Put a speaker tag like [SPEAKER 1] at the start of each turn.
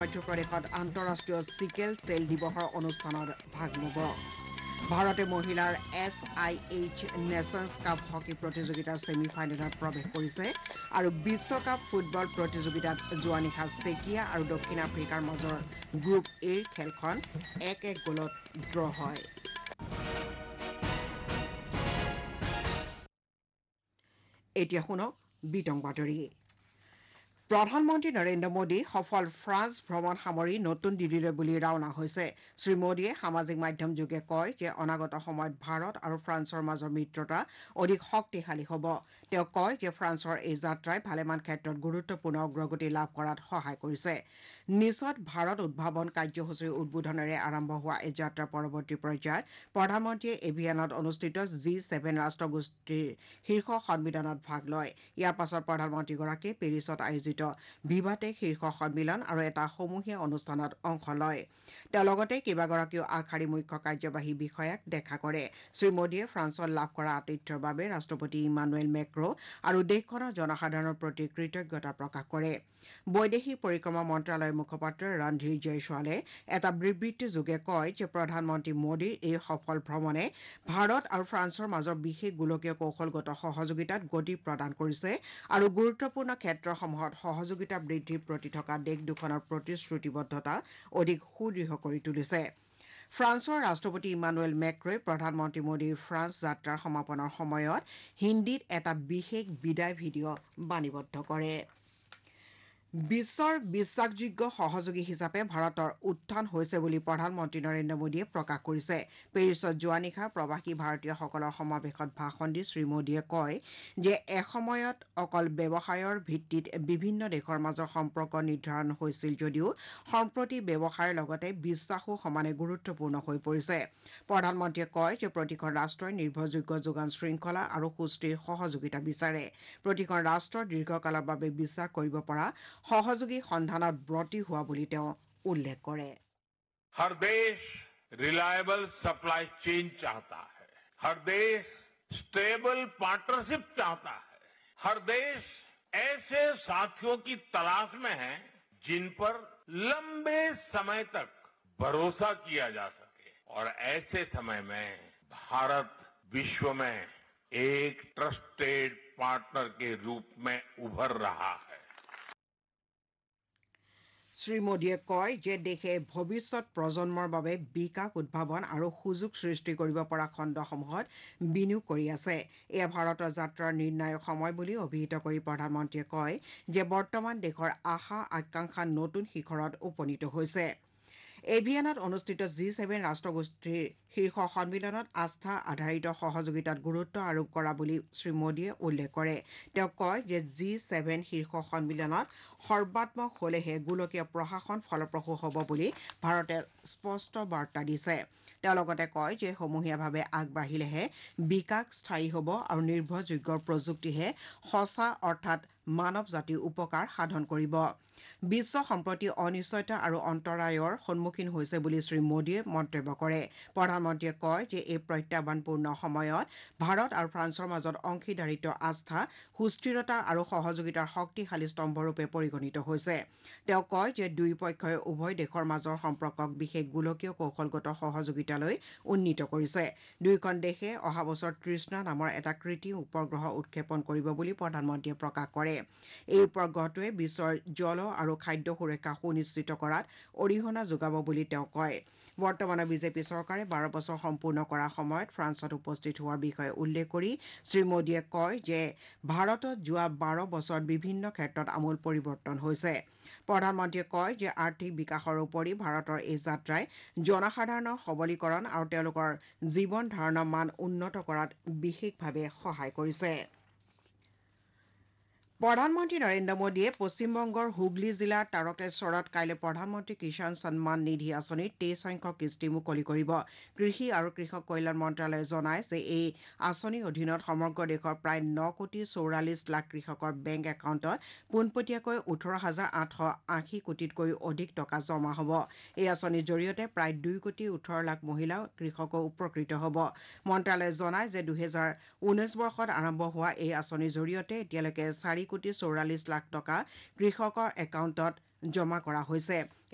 [SPEAKER 1] মধ্যপ্ৰদেশত আন্তঃৰাষ্ট্ৰীয় chicken cell দিৱসৰ অনুষ্ঠানত ভাগ ল'ব। ভাৰতে মহিলাৰ FIH নেশ্যনছ কাপ হকী প্ৰতিযোগিতাৰ ছেমি ফাইনেলত প্ৰৱেশ কৰিছে আৰু বিশ্বকাপ ফুটবল প্ৰতিযোগিতাত যোৱা নিশা চেকিয়া আৰু দক্ষিণ আফ্ৰিকাৰ মাজৰ গ্ৰুপ এৰ খেলখন 1-1 গ'লত ড্ৰ হয়। এতিয়া শুনক বিতং বাতৰি। প্ৰধানমন্ত্ৰী নৰেন্দ্ৰ মোদী সফল ফ্ৰান্স ভ্ৰমণ সামৰি নতুন দিল্লীলৈ বুলি ৰাওনা হৈছে। শ্ৰীমোদীয়ে সামাজিক মাধ্যম যোগে কয় যে অনাগত সময়ত ভাৰত আৰু ফ্ৰান্সৰ মাজৰ মিত্ৰতা অধিক শক্তিশালী হ'ব। তেওঁ কয় যে ফ্ৰান্সৰ এই যাত্ৰাই ভালেমান ক্ষেত্ৰত গুৰুত্বপূৰ্ণ অগ্ৰগতি লাভ কৰাত সহায় কৰিছে। নিচত ভাৰত উদ্ভাৱন কাৰ্যসূচীৰ উদ্বোধনেৰে আৰম্ভ হোৱা এই যাত্ৰাৰ পৰৱৰ্তী পৰ্যায়ত প্ৰধানমন্ত্ৰীয়ে এভিয়ানত অনুষ্ঠিত G7 ৰাষ্ট্ৰগোষ্ঠীৰ শীৰ্ষ সন্মিলনত ভাগ লয়। ইয়াৰ পাছত প্ৰধানমন্ত্ৰীগৰাকীয়ে পেৰিছত আয়োজিত ভিভাটেক শীৰ্ষ সন্মিলন আৰু এটা সমূহীয়া অনুষ্ঠানত অংশ লয়। তেওঁ লগতে কেইবাগৰাকীও আগশাৰী মুখ্য কাৰ্যবাহী বিষয়াক দেখা কৰে। শ্ৰীমোদীয়ে ফ্ৰান্সত লাভ কৰা আতিথ্যৰ বাবে ৰাষ্ট্ৰপতি ইমানুৱেল মেক্ৰ' আৰু দেশখনৰ জনসাধাৰণৰ প্ৰতি কৃতজ্ঞতা প্ৰকাশ কৰে। বৈদেশিক পৰিক্ৰমা মন্ত্ৰালয়ৰ মুখপাত্ৰ ৰণধীৰ জয়ছোৱালে এটা বিবৃতি যোগে কয় যে প্ৰধানমন্ত্ৰী মোদীৰ এই সফল ভ্ৰমণে ভাৰত আৰু ফ্ৰান্সৰ মাজৰ বিশেষ গোলকীয় কৌশলগত সহযোগিতাত গতি প্ৰদান কৰিছে আৰু গুৰুত্বপূৰ্ণ ক্ষেত্ৰসমূহত সহযোগিতা বৃদ্ধিৰ প্ৰতি থকা দেশ দুখনৰ প্ৰতিশ্ৰুতিবদ্ধতা অধিক সুদৃঢ় কৰি তুলিছে। ফ্ৰান্সৰ ৰাষ্ট্ৰপতি ইমানুৱেল মেক্ৰ'ই প্ৰধানমন্ত্ৰী মোদীৰ ফ্ৰান্স যাত্ৰাৰ সমাপনৰ সময়ত হিন্দীত এটা বিশেষ বিদায় ভিডিঅ' বাণীবদ্ধ কৰে। বিশ্বৰ বিশ্বাসযোগ্য সহযোগী হিচাপে ভাৰতৰ উত্থান হৈছে বুলি প্ৰধানমন্ত্ৰী নৰেন্দ্ৰ মোদীয়ে প্ৰকাশ কৰিছে। পেৰিছত যোৱা নিশা প্ৰৱাসী ভাৰতীয়সকলৰ সমাৱেশত ভাষণ দি শ্ৰীমোদীয়ে কয় যে এসময়ত অকল ব্যৱসায়ৰ ভিত্তিত বিভিন্ন দেশৰ মাজৰ সম্পৰ্ক নিৰ্ধাৰণ হৈছিল যদিও সম্প্ৰতি ব্যৱসায়ৰ লগতে বিশ্বাসো সমানে গুৰুত্বপূৰ্ণ হৈ পৰিছে। প্ৰধানমন্ত্ৰীয়ে কয় যে প্ৰতিখন ৰাষ্ট্ৰই নিৰ্ভৰযোগ্য যোগান শৃংখলা আৰু সুস্থিৰ সহযোগিতা বিচাৰে। প্ৰতিখন ৰাষ্ট্ৰৰ দীৰ্ঘকালৰ বাবে বিশ্বাস কৰিব পৰা সহযোগী সন্ধানত ব্ৰতী হোৱা বুলি তেওঁ উল্লেখ কৰে।
[SPEAKER 2] हर देश रिलायबल सप्लाई चेन चाहता है, हर देश स्टेबल पार्टनरशिप चाहता है, हर देश ऐसे साथियों की तलाश में है जिन पर लंबे समय तक भरोसा किया जा सके और ऐसे समय में भारत विश्व में एक ट्रस्टेड पार्टनर के रूप में उभर रहा है।
[SPEAKER 1] শ্ৰীমোদীয়ে কয় যে দেশে ভৱিষ্যত প্ৰজন্মৰ বাবে বিকাশ উদ্ভাৱন আৰু সুযোগ সৃষ্টি কৰিব পৰা খণ্ডসমূহত বিনিয়োগ কৰি আছে। এয়া ভাৰতৰ যাত্ৰাৰ নিৰ্ণায়ক সময় বুলি অভিহিত কৰি প্ৰধানমন্ত্ৰীয়ে কয় যে বৰ্তমান দেশৰ আশা আকাংক্ষা নতুন শিখৰত উপনীত হৈছে। এভিয়ানত অনুষ্ঠিত G7 ৰাষ্ট্ৰগোষ্ঠীৰ শীৰ্ষ সন্মিলনত আস্থা আধাৰিত সহযোগিতাত গুৰুত্ব আৰোপ কৰা বুলি শ্ৰীমোদীয়ে উল্লেখ কৰে। তেওঁ কয় যে G7 শীৰ্ষ সন্মিলনত সৰ্বাত্মক হলেহে গোলকীয় প্ৰশাসন ফলপ্ৰসূ হ'ব বুলি ভাৰতে স্পষ্ট বাৰ্তা দিছে। তেওঁ লগতে কয় যে সমূহীয়াভাৱে আগবাঢ়িলেহে বিকাশ স্থায়ী হ'ব আৰু নিৰ্ভৰযোগ্য প্ৰযুক্তিহে সঁচা অৰ্থাৎ মানৱ জাতিৰ উপকাৰ সাধন কৰিব। বিশ্ব সম্প্ৰতি অনিশ্চয়তা আৰু অন্তৰায়ৰ সন্মুখীন হৈছে বুলি শ্ৰীমোদীয়ে মন্তব্য কৰে। প্ৰধানমন্ত্ৰীয়ে কয় যে এই প্ৰত্যাহ্বানপূৰ্ণ সময়ত ভাৰত আৰু ফ্ৰান্সৰ মাজত অংশীদাৰিত্ব আস্থা সুস্থিৰতা আৰু সহযোগিতাৰ শক্তিশালী স্তম্ভৰূপে পৰিগণিত হৈছে। তেওঁ কয় যে দুয়োপক্ষই উভয় দেশৰ মাজৰ সম্পৰ্কক বিশেষ গোলকীয় কৌশলগত সহযোগিতালৈ উন্নীত কৰিছে। দুয়োখন দেশে অহা বছৰ তৃষ্ণা নামৰ এটা কৃত্ৰিম উপগ্ৰহ উৎক্ষেপণ কৰিব বুলি প্ৰধানমন্ত্ৰীয়ে প্ৰকাশ কৰে। এই উপগ্ৰহটোৱে বিশ্বৰ জল আৰু খাদ্য সুৰক্ষা সুনিশ্চিত কৰাত অৰিহণা যোগাব বুলি তেওঁ কয়। বৰ্তমানৰ বিজেপি চৰকাৰে 12 বছৰ সম্পূৰ্ণ কৰাৰ সময়ত ফ্ৰান্সত উপস্থিত হোৱাৰ বিষয়ে উল্লেখ কৰি শ্ৰীমোদীয়ে কয় যে ভাৰতত যোৱা 12 বছৰত বিভিন্ন ক্ষেত্ৰত আমূল পৰিৱৰ্তন হৈছে। প্ৰধানমন্ত্ৰীয়ে কয় যে আৰ্থিক বিকাশৰ উপৰি ভাৰতৰ এই যাত্ৰাই জনসাধাৰণৰ সবলীকৰণ আৰু তেওঁলোকৰ জীৱন ধাৰণৰ মান উন্নত কৰাত বিশেষভাৱে সহায় কৰিছে। প্ৰধানমন্ত্ৰী নৰেন্দ্ৰ মোদীয়ে পশ্চিমবংগৰ হুগলী জিলাৰ তাৰকেশ্বৰত কাইলৈ প্ৰধানমন্ত্ৰী কিষাণ সন্মান নিধি আঁচনিৰ 23 সংখ্যক কিস্তি মুকলি কৰিব। কৃষি আৰু কৃষক কল্যাণ মন্ত্ৰালয়ে জনায় যে এই আঁচনিৰ অধীনত সমগ্ৰ দেশৰ প্ৰায় 9,44,00,000 কৃষকৰ বেংক একাউণ্টত পোনপটীয়াকৈ 18,880 কোটিতকৈও অধিক টকা জমা হ'ব। এই আঁচনিৰ জৰিয়তে প্ৰায় 2,18,00,000 মহিলা কৃষকো উপকৃত হ'ব। মন্ত্ৰালয়ে জনায় যে 2019 বৰ্ষত আৰম্ভ হোৱা এই আঁচনিৰ জৰিয়তে এতিয়ালৈকে 4,44,00,000 টকা কৃষকৰ একাউণ্টত জমা কৰা হৈছে।